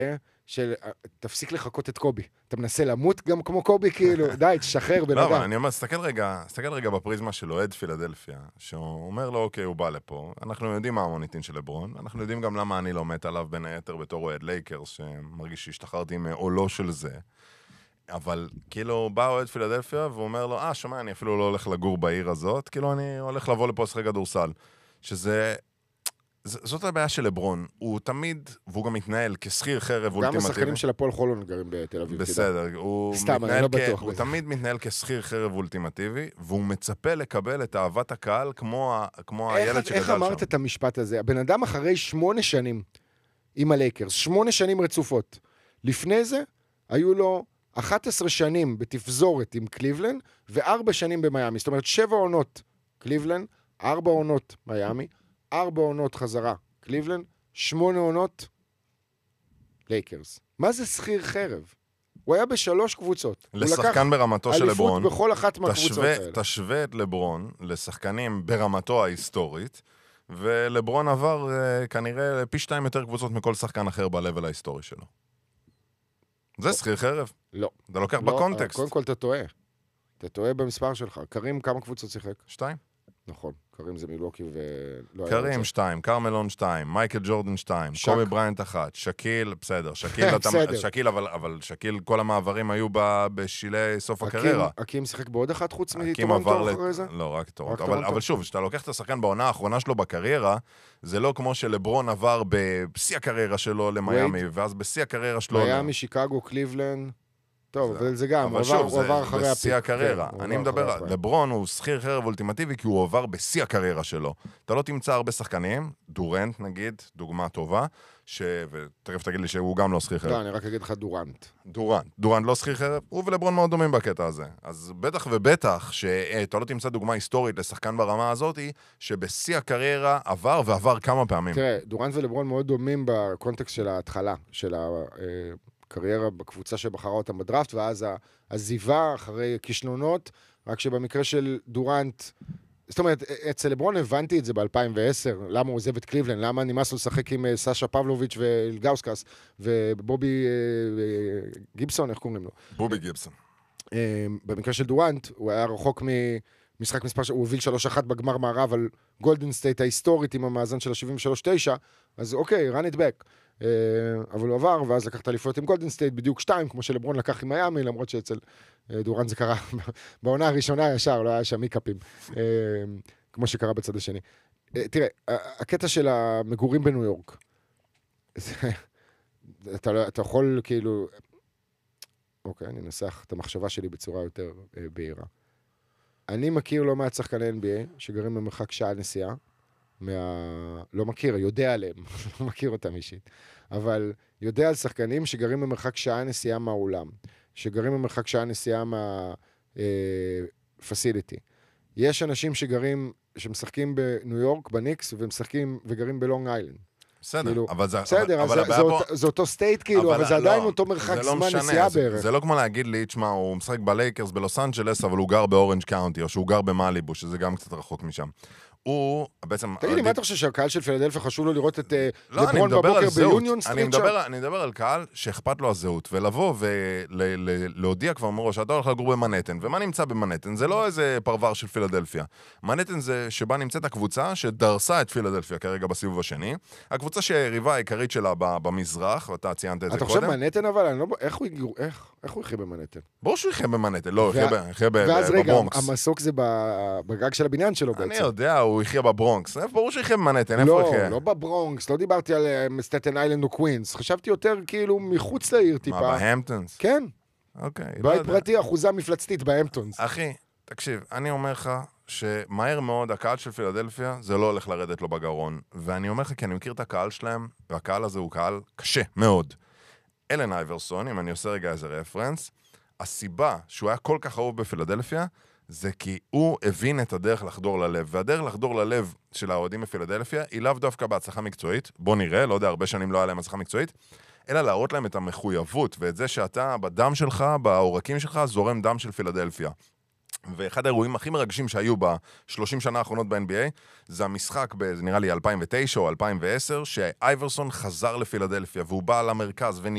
של תפסיק לחכות את קובי. אתה מנסה למות גם כמו קובי, כאילו, די, תשחרר בן אדם. לא, אבל אני אומר, סתכל רגע בפריזמה של אוהד פילדלפיה, שהוא אומר לו, אוקיי, הוא בא לפה, אנחנו יודעים מה המוניטין של לברון, אנחנו יודעים גם למה אני לא מת עליו בין היתר בתור אוהד לייקרס, שמרגיש שהשתחררתי מעולו של זה. אבל כאילו בא אוהד פילדלפיה, והוא אומר לו, שומע, אני אפילו לא הולך לגור בעיר הזאת, כאילו אני הולך לבוא לפה לשחק כדורסל. שזה... זאת הבעיה של לברון, הוא תמיד, והוא גם מתנהל כשכיר חרב אולטימטיבי. גם השחקנים של הפועל חולון גרים בתל אביב. בסדר, סתם, אני לא בטוח. הוא תמיד מתנהל כשכיר חרב אולטימטיבי, והוא מצפה לקבל את אהבת הקהל כמו הילד שגדל שם. איך אמרת את המשפט הזה? הבן אדם אחרי 8 שנים עם הלייקרס, 8 שנים רצופות. לפני זה, היו לו 11 שנים בתפזורת עם קליבלן, ו4 שנים במיימי. זאת אומרת, 7 עונות קליבלן, 4 עונות מיימי, 4 עונות חזרה קליבלנד, 8 עונות לייקרס. מה זה שכיר חרב? הוא היה ב3 קבוצות. לשחקן ברמתו של לברון. אליפות בכל אחת מהקבוצות האלה. תשווה את לברון לשחקנים ברמתו ההיסטורית, ולברון עבר כנראה פי 2 יותר קבוצות מכל שחקן אחר בלבל ההיסטורי שלו. זה שכיר חרב? לא. אתה לוקח בקונטקסט. קודם כל אתה טועה. אתה טועה במספר שלך. קרים כמה קבוצות שיחק? 2. נכון, קרים זה מילוקי ולא היה... קרים 2, קרמלון 2, מייקל ג'ורדן 2, קובי בריינט 1, שקיל, בסדר, שקיל, אבל שקיל, כל המעברים היו בשילי סוף הקריירה. אקים שיחק בעוד אחת חוץ מטורונטו אחרי זה? לא, רק טורונטו. אבל שוב, כשאתה לוקח את השחקן בעונה האחרונה שלו בקריירה, זה לא כמו שלברון עבר בשיא הקריירה שלו למיימי, ואז בשיא הקריירה שלו... מיימי, שיקגו, קליבלנד... טוב, אבל זה גם, הוא עבר אחרי הפיק. בשיא הקריירה. אני מדבר, לברון הוא שכיר חרב אולטימטיבי, כי הוא עבר בשיא הקריירה שלו. אתה לא תמצא הרבה שחקנים, דורנט נגיד, דוגמה טובה, ותכף תגיד לי שהוא גם לא שכיר חרב. לא, אני רק אגיד לך דורנט. דורנט לא שכיר חרב, הוא ולברון מאוד דומים בקטע הזה. אז בטח ובטח שאתה לא תמצא דוגמה היסטורית לשחקן ברמה הזאת, שבשיא הקריירה עבר ועבר כמה פעמים. תראה, דורנט ולברון מאוד דומים בקונטקסט של ההתחלה, של קריירה בקבוצה שבחרה אותם בדראפט, ואז הזיבה אחרי כישלונות, רק שבמקרה של דורנט, זאת אומרת, אצל לברון הבנתי את זה ב-2010, למה הוא עוזב את קליבלנד, למה נמאס לו לשחק עם סשה פבלוביץ' ואלגאוסקס, ובובי גיבסון, איך קוראים לו? בובי גיבסון. במקרה של דורנט, הוא היה רחוק ממשחק מספר, הוא הוביל 3-1 בגמר מערב על גולדן סטייט ההיסטורית עם המאזן של ה-73-9, אז אוקיי, run it back. אבל הוא עבר, ואז לקח את האליפויות עם גולדן סטייט בדיוק 2, כמו שלברון לקח עם מיימי, למרות שאצל דורנט זה קרה בעונה הראשונה ישר, לא היה שם מיקאפים, כמו שקרה בצד השני. תראה, הקטע של המגורים בניו יורק, אתה יכול כאילו, אוקיי, אני אנסח את המחשבה שלי בצורה יותר בהירה. אני מכיר לא מעט שחקני NBA, שגרים במרחק שעה נסיעה, לא מכיר, יודע עליהם, לא מכיר אותם אישית, אבל יודע על שחקנים שגרים במרחק שעה נסיעה מהאולם, שגרים במרחק שעה נסיעה מהפסיליטי. יש אנשים שמשחקים בניו יורק, בניקס, וגרים בלונג איילנד. בסדר, אבל זה... בסדר, זה אותו סטייט כאילו, אבל זה עדיין אותו מרחק זמן נסיעה בערך. זה לא כמו להגיד לי, תשמע, הוא משחק בלייקרס בלוס אנג'לס, אבל הוא גר באורנג' קאונטי, או שהוא גר במאליבו, שזה גם קצת רחוק משם. הוא בעצם... תגיד לי, מה אתה חושב שהקהל של פילדלפיה חשוב לו לראות את לברון בבוקר ביוניון סטריט שם? אני מדבר על קהל שאכפת לו הזהות, ולבוא ולהודיע כבר מראש שאתה הולך לגור במנהטן, ומה נמצא במנהטן? זה לא איזה פרבר של פילדלפיה. מנהטן זה שבה נמצאת הקבוצה שדרסה את פילדלפיה כרגע בסיבוב השני, הקבוצה שהריבה העיקרית שלה במזרח, ואתה ציינת את זה קודם. אתה חושב מנהטן אבל? איך הוא יחיה במנהטן? ברור שהוא יחיה במנהטן, לא, יחיה בברונקס. ואז רגע, המסוק זה בגג של הבניין שלו בעצם. אני יודע, הוא יחיה בברונקס. ברור שיחיה במנהטן, איפה הוא יחיה? לא בברונקס, לא דיברתי על סטטן איילנד או קווינס. חשבתי יותר כאילו מחוץ לעיר טיפה. מה, בהמפטונס? כן. אוקיי. בית פרטי, אחוזה מפלצתית בהמפטונס. אחי, תקשיב, אני אומר לך שמהר מאוד הקהל של פילדלפיה זה לא הולך לרדת לו בגרון. ואני אומר לך כי אני מכיר את הקהל שלהם, והקהל הזה הוא קהל קשה מאוד. אלן אייברסון, אם אני עושה רגע איזה רפרנס, הסיבה שהוא היה כל כך אהוב בפילדלפיה, זה כי הוא הבין את הדרך לחדור ללב, והדרך לחדור ללב של האוהדים בפילדלפיה היא לאו דווקא בהצלחה מקצועית, בוא נראה, לא יודע, הרבה שנים לא היה להם הצלחה מקצועית, אלא להראות להם את המחויבות, ואת זה שאתה בדם שלך, בעורקים שלך, זורם דם של פילדלפיה. ואחד האירועים הכי מרגשים שהיו ב-30 שנה האחרונות ב-NBA, זה המשחק, זה נראה לי 2009 או 2010, שאייברסון חזר לפילדלפיה, והוא בא למרכז